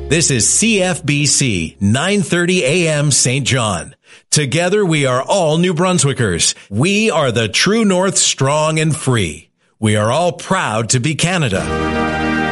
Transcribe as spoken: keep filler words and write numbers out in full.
This is C F B C nine thirty A M Saint John. Together we are all New Brunswickers. We are the True North, strong and free. We are all proud to be Canada.